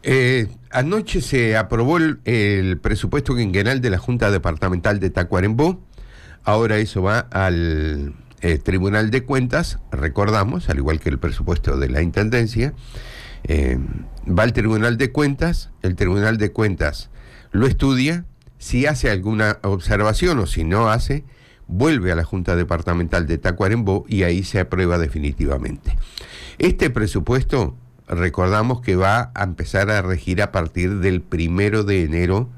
Anoche se aprobó el presupuesto quinquenal de la Junta Departamental de Tacuarembó. Ahora eso va al Tribunal de Cuentas, recordamos, al igual que el presupuesto de la Intendencia. Va al Tribunal de Cuentas, el Tribunal de Cuentas lo estudia, si hace alguna observación o si no hace, vuelve a la Junta Departamental de Tacuarembó y ahí se aprueba definitivamente. Este presupuesto, recordamos que va a empezar a regir a partir del 1 de enero,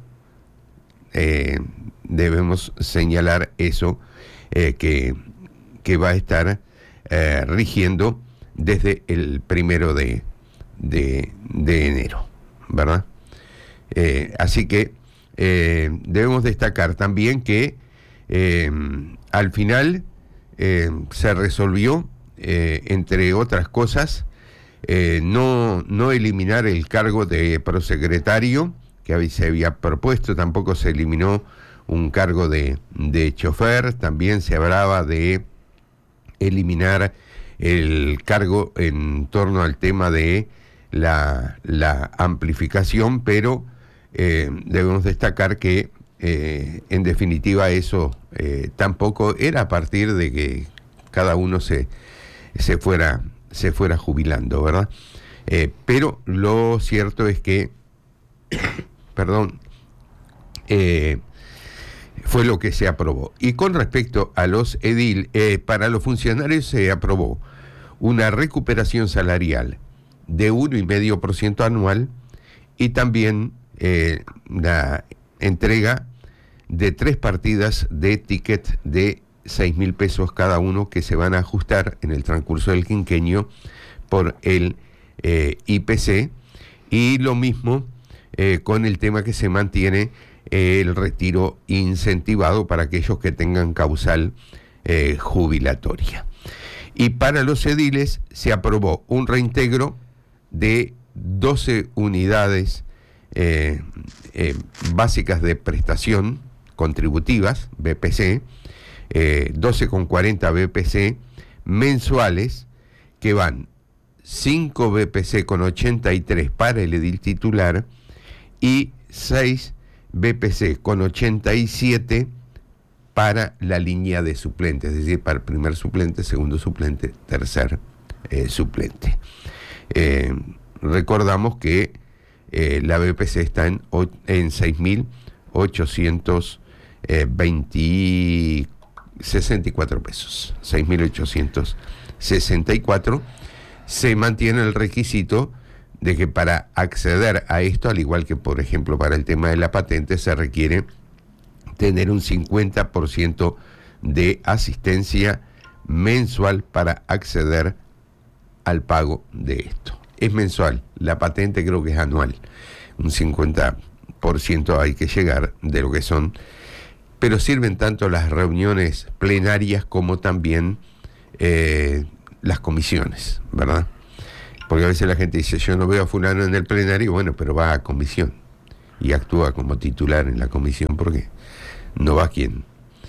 debemos señalar eso, que va a estar rigiendo desde el 1 de enero, ¿verdad? Así que debemos destacar también que al final se resolvió, entre otras cosas, no eliminar el cargo de prosecretario que se había propuesto, tampoco se eliminó un cargo de chofer, también se hablaba de eliminar el cargo en torno al tema de la amplificación, pero debemos destacar que en definitiva eso tampoco era a partir de que cada uno se fuera jubilando, ¿verdad? Pero lo cierto es que perdón, fue lo que se aprobó. Y con respecto a los para los funcionarios se aprobó una recuperación salarial de 1,5% anual y también la entrega de 3 partidas de ticket de 6.000 pesos cada uno que se van a ajustar en el transcurso del quinquenio por el IPC, y lo mismo con el tema que se mantiene el retiro incentivado para aquellos que tengan causal jubilatoria. Y para los ediles se aprobó un reintegro de 12 unidades básicas de prestación contributivas, BPC, 12,40 BPC mensuales, que van 5 BPC con 83 para el edil titular y 6 BPC con 87 para la línea de suplentes, es decir, para el primer suplente, segundo suplente, tercer suplente. Recordamos que la BPC está en 6.864 pesos, 6.864. Se mantiene el requisito de que para acceder a esto, al igual que por ejemplo para el tema de la patente, se requiere tener un 50% de asistencia mensual para acceder al pago de esto. Es mensual, la patente creo que es anual, un 50% hay que llegar de lo que son, pero sirven tanto las reuniones plenarias como también las comisiones, ¿verdad? Porque a veces la gente dice, yo no veo a fulano en el plenario, bueno, pero va a comisión y actúa como titular en la comisión porque no va quien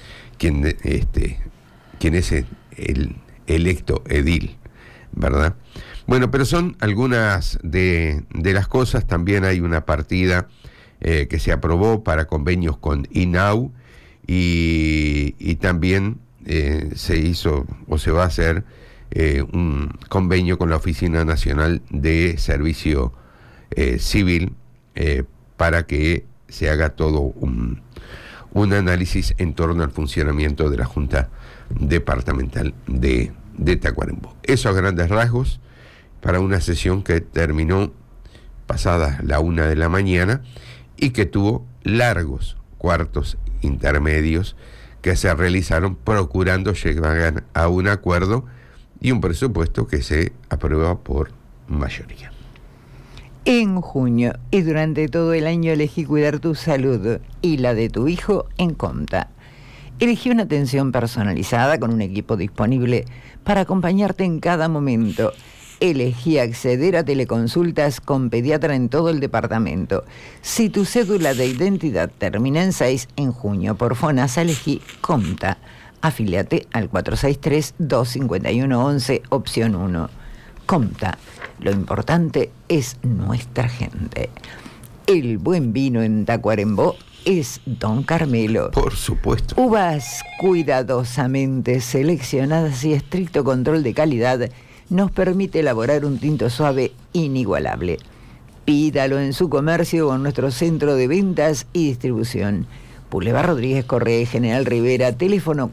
es el electo edil, ¿verdad? Bueno, pero son algunas de las cosas. También hay una partida que se aprobó para convenios con INAU y también se hizo o se va a hacer un convenio con la Oficina Nacional de Servicio Civil para que se haga todo un análisis en torno al funcionamiento de la Junta Departamental de Tacuarembó. Eso a grandes rasgos para una sesión que terminó pasada la 1 de la mañana y que tuvo largos cuartos intermedios que se realizaron procurando llegar a un acuerdo y un presupuesto que se aprueba por mayoría. En junio y durante todo el año elegí cuidar tu salud y la de tu hijo en Comta. Elegí una atención personalizada con un equipo disponible para acompañarte en cada momento. Elegí acceder a teleconsultas con pediatra en todo el departamento. Si tu cédula de identidad termina en 6, en junio por FONASA elegí Comta. Afíliate al 463-251-11, opción 1. Comta. Lo importante es nuestra gente. El buen vino en Tacuarembó es Don Carmelo. Por supuesto. Uvas cuidadosamente seleccionadas y estricto control de calidad nos permite elaborar un tinto suave inigualable. Pídalo en su comercio o en nuestro centro de ventas y distribución. Boulevard Rodríguez Correa, General Rivera, teléfono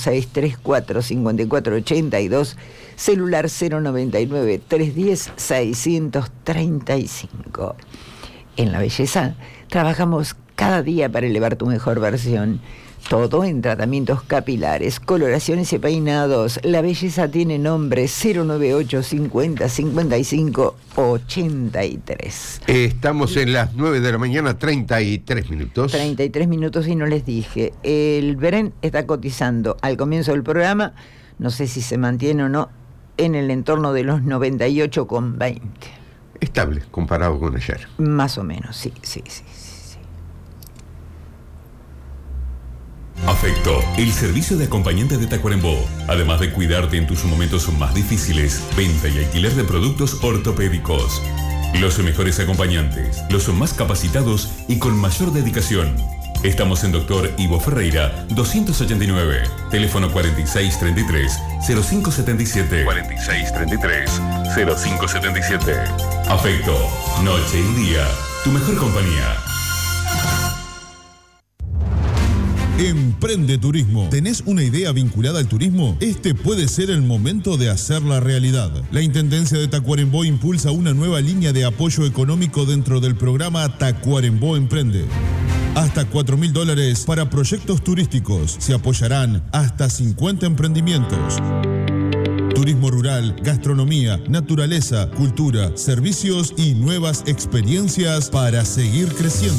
4634-5482, celular 099-310-635. En La Belleza trabajamos cada día para elevar tu mejor versión. Todo en tratamientos capilares, coloraciones y peinados. La Belleza tiene nombre 098 50 55 83. Estamos en las 9 de la mañana, 33 minutos. 33 minutos y no les dije. El Beren está cotizando al comienzo del programa, no sé si se mantiene o no, en el entorno de los 98,20. Estable comparado con ayer. Más o menos, sí. Afecto, el servicio de acompañante de Tacuarembó. Además de cuidarte en tus momentos más difíciles, venta y alquiler de productos ortopédicos. Los mejores acompañantes, los más capacitados y con mayor dedicación. Estamos en Dr. Ivo Ferreira, 289, teléfono 4633-0577. 4633-0577. Afecto, noche y día, tu mejor compañía. Emprende Turismo. ¿Tenés una idea vinculada al turismo? Este puede ser el momento de hacerla realidad. La Intendencia de Tacuarembó impulsa una nueva línea de apoyo económico dentro del programa Tacuarembó Emprende. Hasta $4.000 para proyectos turísticos. Se apoyarán hasta 50 emprendimientos. Turismo rural, gastronomía, naturaleza, cultura, servicios y nuevas experiencias para seguir creciendo.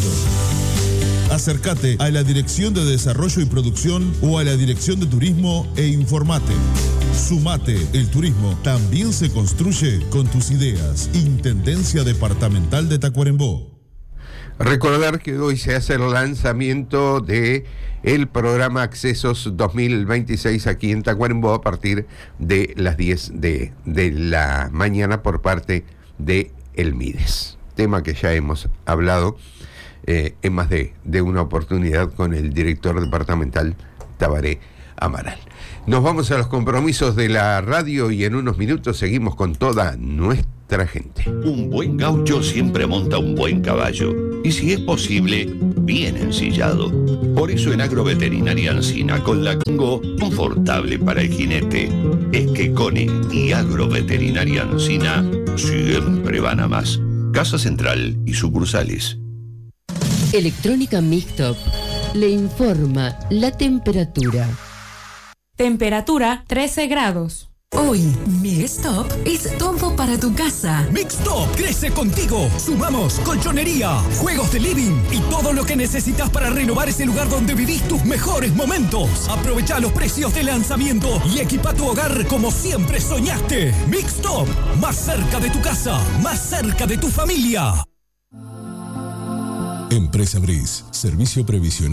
Acércate a la Dirección de Desarrollo y Producción o a la Dirección de Turismo e informate. Sumate, el turismo también se construye con tus ideas. Intendencia Departamental de Tacuarembó. Recordar que hoy se hace el lanzamiento de el programa Accesos 2026 aquí en Tacuarembó a partir de las 10 de la mañana por parte de el MIDES. Tema que ya hemos hablado en más de una oportunidad con el director departamental Tabaré Amaral. Nos vamos a los compromisos de la radio y en unos minutos seguimos con toda nuestra gente. Un buen gaucho siempre monta un buen caballo y si es posible, bien ensillado. Por eso en Agroveterinaria Ancina con la Congo, confortable para el jinete. Es que Cone y Agroveterinaria Ancina siempre van a más. Casa Central y sucursales. Electrónica Mixtop le informa la temperatura. Temperatura 13 grados. Hoy, Mixtop es todo para tu casa. Mixtop crece contigo. Sumamos colchonería, juegos de living y todo lo que necesitas para renovar ese lugar donde vivís tus mejores momentos. Aprovecha los precios de lanzamiento y equipa tu hogar como siempre soñaste. Mixtop, más cerca de tu casa, más cerca de tu familia. Empresa Bris, servicio previsional.